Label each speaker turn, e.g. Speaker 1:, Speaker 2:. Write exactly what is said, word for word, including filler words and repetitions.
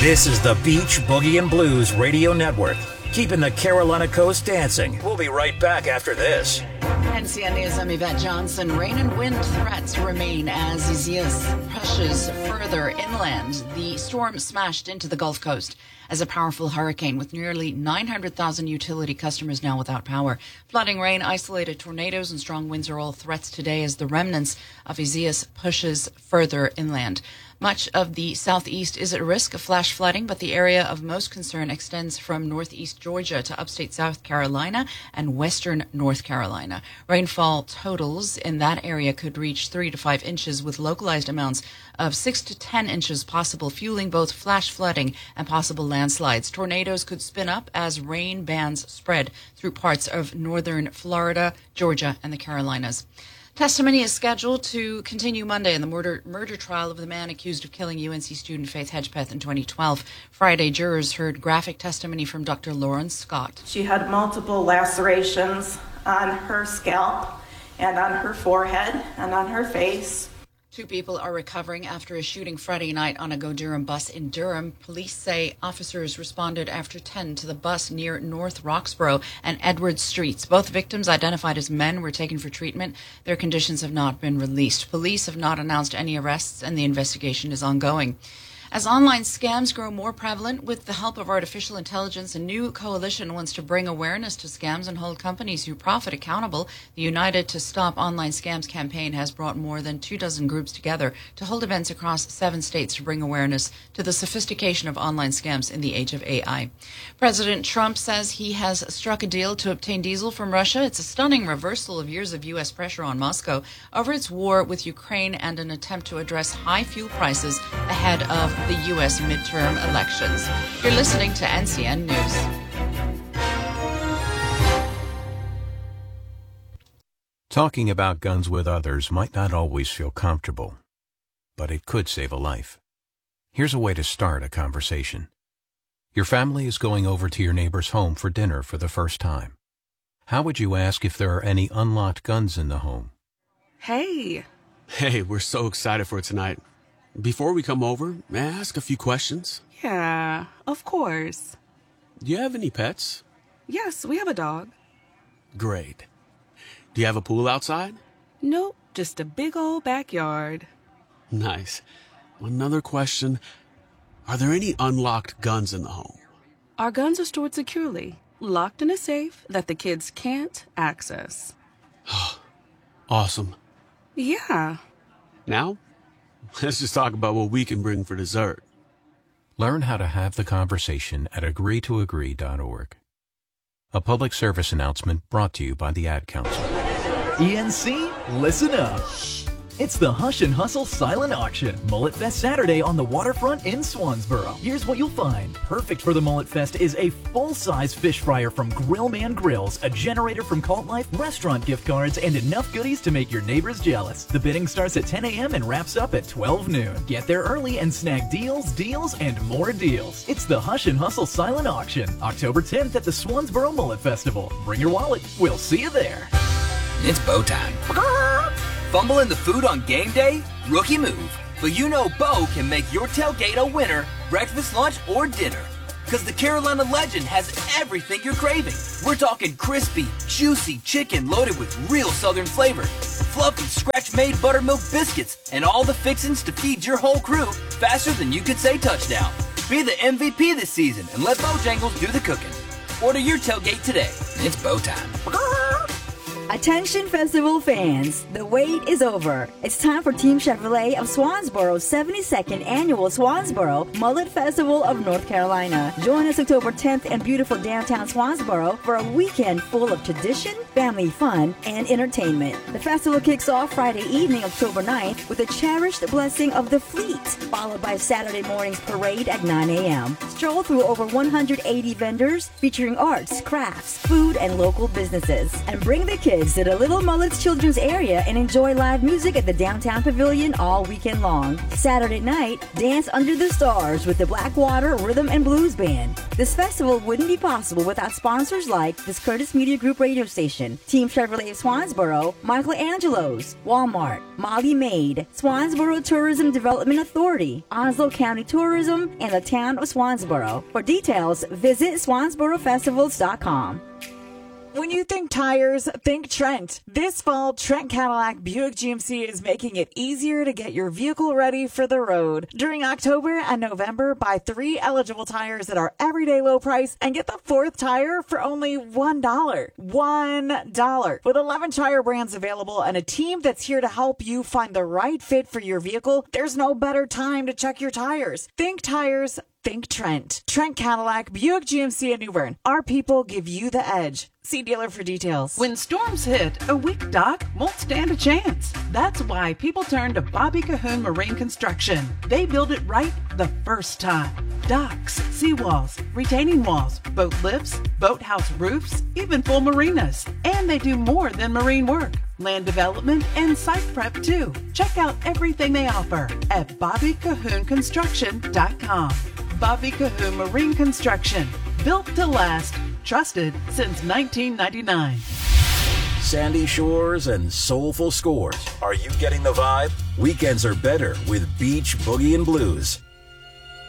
Speaker 1: This is the Beach Boogie and Blues Radio Network, keeping the Carolina coast dancing. We'll be right back after this.
Speaker 2: N C N News, I'm Yvette Johnson. Rain and wind threats remain as Isaias pushes further inland. The storm smashed into the Gulf Coast as a powerful hurricane with nearly nine hundred thousand utility customers now without power. Flooding, rain, isolated tornadoes and strong winds are all threats today as the remnants of Isaias pushes further inland. Much of the southeast is at risk of flash flooding, but the area of most concern extends from northeast Georgia to upstate South Carolina and western North Carolina. Rainfall totals in that area could reach three to five inches with localized amounts of six to ten inches possible, fueling both flash flooding and possible landslides. Tornadoes could spin up as rain bands spread through parts of northern Florida, Georgia, and the Carolinas. Testimony is scheduled to continue Monday in the murder murder trial of the man accused of killing U N C student Faith Hedgepeth in twenty twelve. Friday, jurors heard graphic testimony from Doctor Lauren Scott.
Speaker 3: She had multiple lacerations on her scalp and on her forehead and on her face.
Speaker 2: Two people are recovering after a shooting Friday night on a Go Durham bus in Durham. Police say officers responded after ten to the bus near North Roxborough and Edwards Streets. Both victims, identified as men, were taken for treatment. Their conditions have not been released. Police have not announced any arrests, and the investigation is ongoing. As online scams grow more prevalent with the help of artificial intelligence, a new coalition wants to bring awareness to scams and hold companies who profit accountable. The United to Stop Online Scams campaign has brought more than two dozen groups together to hold events across seven states to bring awareness to the sophistication of online scams in the age of A I. President Trump says he has struck a deal to obtain diesel from Russia. It's a stunning reversal of years of U S pressure on Moscow over its war with Ukraine and an attempt to address high fuel prices ahead of the U S midterm elections. You're listening to N C N News.
Speaker 4: Talking about guns with others might not always feel comfortable, but it could save a life. Here's a way to start a conversation. Your family is going over to your neighbor's home for dinner for the first time. How would you ask if there are any unlocked guns in the home?
Speaker 5: Hey.
Speaker 6: Hey, we're so excited for tonight. Before we come over, may I ask a few questions?
Speaker 5: Yeah, of course.
Speaker 6: Do you have any pets?
Speaker 5: Yes, we have a dog.
Speaker 6: Great. Do you have a pool outside?
Speaker 5: Nope, just a big old backyard.
Speaker 6: Nice. Another question. Are there any unlocked guns in the home?
Speaker 5: Our guns are stored securely, locked in a safe that the kids can't access.
Speaker 6: Awesome.
Speaker 5: Yeah.
Speaker 6: Now, let's just talk about what we can bring for dessert.
Speaker 4: Learn how to have the conversation at agree to agree dot org. A public service announcement brought to you by the Ad Council.
Speaker 7: E N C, listen up. It's the Hush and Hustle Silent Auction, Mullet Fest Saturday on the waterfront in Swansboro. Here's what you'll find. Perfect for the Mullet Fest is a full-size fish fryer from Grillman Grills, a generator from Cult Life, restaurant gift cards, and enough goodies to make your neighbors jealous. The bidding starts at ten a.m. and wraps up at twelve noon. Get there early and snag deals, deals, and more deals. It's the Hush and Hustle Silent Auction, October tenth at the Swansboro Mullet Festival. Bring your wallet. We'll see you there.
Speaker 8: It's Bo time. Fumbling the food on game day? Rookie move. But you know Bo can make your tailgate a winner, breakfast, lunch, or dinner. Because the Carolina Legend has everything you're craving. We're talking crispy, juicy chicken loaded with real southern flavor, fluffy scratch-made buttermilk biscuits, and all the fixings to feed your whole crew faster than you could say touchdown. Be the M V P this season and let Bojangles do the cooking. Order your tailgate today. It's Bo time.
Speaker 9: Attention festival fans, the wait is over. It's time for Team Chevrolet of Swansboro's seventy-second Annual Swansboro Mullet Festival of North Carolina. Join us October tenth in beautiful downtown Swansboro for a weekend full of tradition, family fun, and entertainment. The festival kicks off Friday evening, October ninth, with a cherished blessing of the fleet, followed by Saturday morning's parade at nine a.m. Stroll through over one hundred eighty vendors featuring arts, crafts, food, and local businesses. And bring the kids Visit a Little Mullets Children's Area and enjoy live music at the Downtown Pavilion all weekend long. Saturday night, dance under the stars with the Blackwater Rhythm and Blues Band. This festival wouldn't be possible without sponsors like this Curtis Media Group radio station, Team Chevrolet of Swansboro, Michael Angelo's, Walmart, Molly Maid, Swansboro Tourism Development Authority, Onslow County Tourism, and the town of Swansboro. For details, visit swansboro festivals dot com.
Speaker 10: When you think tires, think Trent. This fall, Trent Cadillac Buick G M C is making it easier to get your vehicle ready for the road. During October and November, buy three eligible tires at our everyday low price and get the fourth tire for only one dollar. One dollar. With eleven tire brands available and a team that's here to help you find the right fit for your vehicle, there's no better time to check your tires. Think tires, think Trent. Trent Cadillac, Buick G M C in New Bern. Our people give you the edge. See dealer for details.
Speaker 5: When storms hit, a weak dock won't stand a chance. That's why people turn to Bobby Cahoon Marine Construction. They build it right the first time. Docks, seawalls, retaining walls, boat lifts, boathouse roofs, even full marinas. And they do more than marine work. Land development and site prep too. Check out everything they offer at bobby cahoon construction dot com. Bobby Cahoon Marine Construction. Built to last. Trusted since nineteen ninety-nine.
Speaker 1: Sandy shores and soulful scores. Are you getting the vibe? Weekends are better with Beach Boogie and Blues.